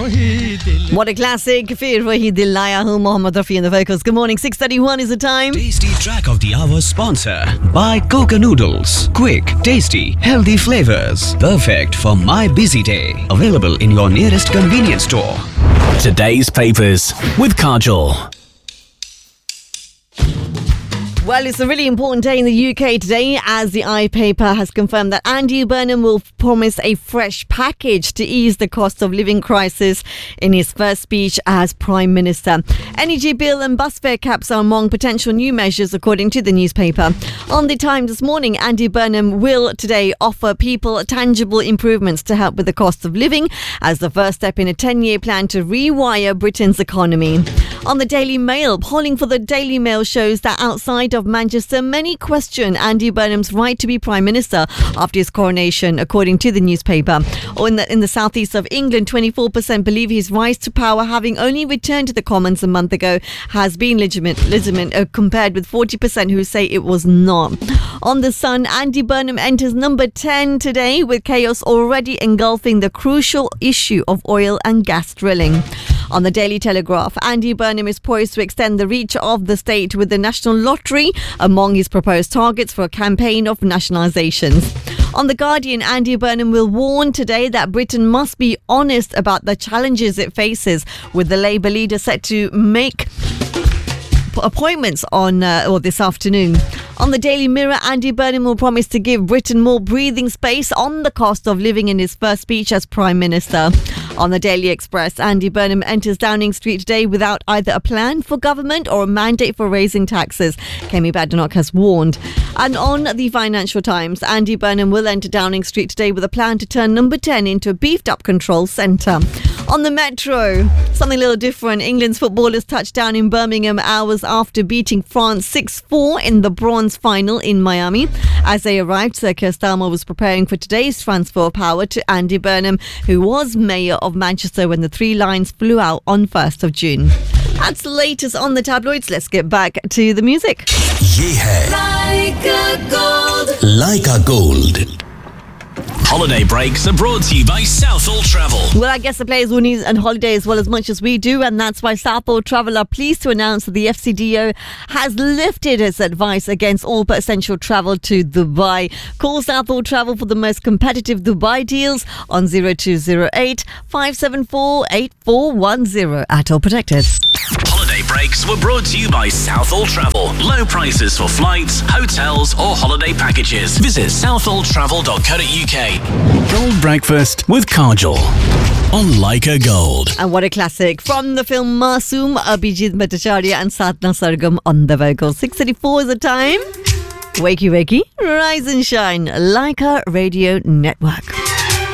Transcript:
What a classic. फिर वही दिल लाया हूँ. Mohammed Rafi and the vocals. Good morning. 6:31 is the time. Tasty track of the hour sponsor by Coca Noodles. Quick, tasty, healthy flavors. Perfect for my busy day. Available in your nearest convenience store. Today's papers with Kajol. Well, it's a really important day in the UK today as the iPaper has confirmed that Andy Burnham will promise a fresh package to ease the cost of living crisis in his first speech as Prime Minister. Energy bill and bus fare caps are among potential new measures, according to the newspaper. On The Times this morning, Andy Burnham will today offer people tangible improvements to help with the cost of living as the first step in a 10-year plan to rewire Britain's economy. On the Daily Mail, polling for the Daily Mail shows that outside of Manchester, many question Andy Burnham's right to be Prime Minister after his coronation, according to the newspaper. In the southeast of England, 24% believe his rise to power, having only returned to the Commons a month ago, has been legitimate compared with 40% who say it was not. On The Sun, Andy Burnham enters number 10 today, with chaos already engulfing the crucial issue of oil and gas drilling. On the Daily Telegraph, Andy Burnham is poised to extend the reach of the state with the National Lottery among his proposed targets for a campaign of nationalisations. On The Guardian, Andy Burnham will warn today that Britain must be honest about the challenges it faces, with the Labour leader set to make appointments on this afternoon. On the Daily Mirror, Andy Burnham will promise to give Britain more breathing space on the cost of living in his first speech as Prime Minister. On the Daily Express, Andy Burnham enters Downing Street today without either a plan for government or a mandate for raising taxes, Kemi Badenoch has warned. And on the Financial Times, Andy Burnham will enter Downing Street today with a plan to turn number 10 into a beefed-up control centre. On the Metro, something a little different. England's footballers touched down in Birmingham hours after beating France 6-4 in the bronze final in Miami. As they arrived, Sir Keir Starmer was preparing for today's transfer of power to Andy Burnham, who was Mayor of Manchester when the Three Lions flew out on 1st of June. That's the latest on the tabloids. Let's get back to the music. Ye hai Leica Gold. Holiday breaks are brought to you by Southall Travel. Well, I guess the players will need a holiday as well as much as we do, and that's why Southall Travel are pleased to announce that the FCDO has lifted its advice against all but essential travel to Dubai. Call Southall Travel for the most competitive Dubai deals on 0208 574 8410. At All Protected. Holiday breaks were brought to you by Southall Travel. Low prices for flights, hotels or holiday packages. Visit southalltravel.co.uk. Gold Breakfast with Kajol on Leica Gold. And what a classic. From the film Masoom, Abhijit Bhattacharya and Sadhna Sargam on the vocals. 6:34 is the time. Wakey, wakey, rise and shine. Leica Radio Network.